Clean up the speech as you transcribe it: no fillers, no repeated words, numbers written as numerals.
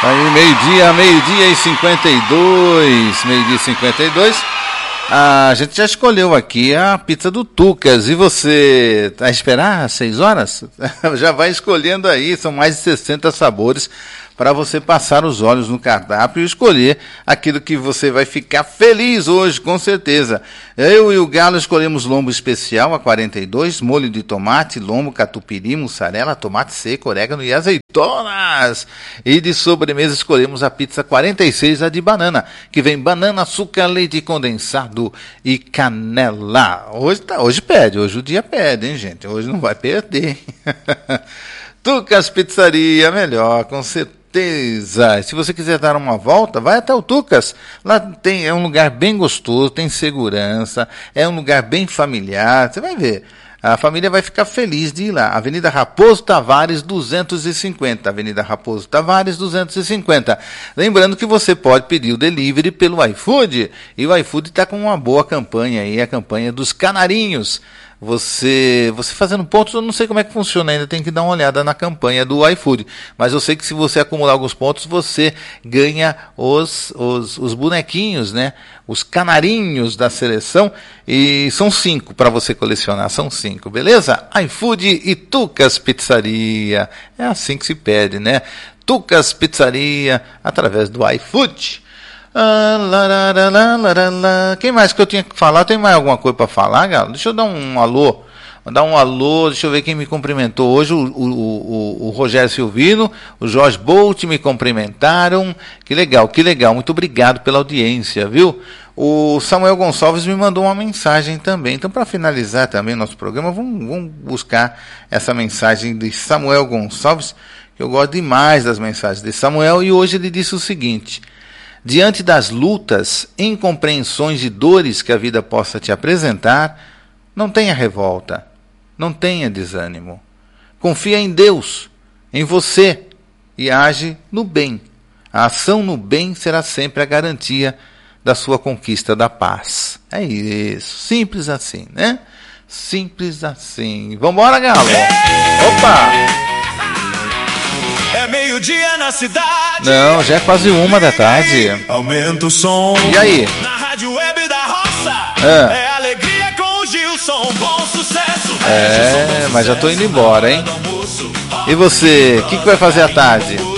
Aí, meio-dia e 52. Meio-dia e 52. A gente já escolheu aqui a pizza do Tucas. E você vai esperar às 6 horas? Já vai escolhendo aí, são mais de 60 sabores para você passar os olhos no cardápio e escolher aquilo que você vai ficar feliz hoje, com certeza. Eu e o Galo escolhemos lombo especial a 42, molho de tomate, lombo, catupiry, mussarela, tomate seco, orégano e azeitonas. E de sobremesa escolhemos a pizza 46, a de banana, que vem banana, açúcar, leite condensado e canela. Hoje pede, hoje o dia pede, hein, gente? Hoje não vai perder. Tucas Pizzaria, melhor, com certeza. Se você quiser dar uma volta, vai até o Tucas. Lá é um lugar bem gostoso, tem segurança, é um lugar bem familiar. Você vai ver, a família vai ficar feliz de ir lá. Avenida Raposo Tavares 250. Avenida Raposo Tavares 250. Lembrando que você pode pedir o delivery pelo iFood. E o iFood está com uma boa campanha aí, a campanha dos canarinhos. Você fazendo pontos, eu não sei como é que funciona ainda, tem que dar uma olhada na campanha do iFood. Mas eu sei que se você acumular alguns pontos, você ganha os bonequinhos, né? Os canarinhos da seleção. E são 5 para você colecionar, são 5, beleza? iFood e Tucas Pizzaria. É assim que se pede, né? Tucas Pizzaria através do iFood. Quem mais que eu tinha que falar? Tem mais alguma coisa para falar, galera? Deixa eu dar um alô. Deixa eu ver quem me cumprimentou hoje. O Rogério Silvino, o Jorge Bolt me cumprimentaram. Que legal. Muito obrigado pela audiência, viu? O Samuel Gonçalves me mandou uma mensagem também. Então, para finalizar também nosso programa, vamos buscar essa mensagem de Samuel Gonçalves, que eu gosto demais das mensagens de Samuel. E hoje ele disse o seguinte: diante das lutas, incompreensões e dores que a vida possa te apresentar, não tenha revolta, não tenha desânimo. Confia em Deus, em você, e age no bem. A ação no bem será sempre a garantia da sua conquista da paz. É isso, simples assim, né? Simples assim. Vambora, Galo! Opa! É meio-dia na cidade. Não, já é quase 1h da tarde. Aumenta o som. E aí? Na rádio web da roça. É alegria com o Gilson. Bom sucesso. Mas já tô indo embora, hein? E você, o que vai fazer à tarde?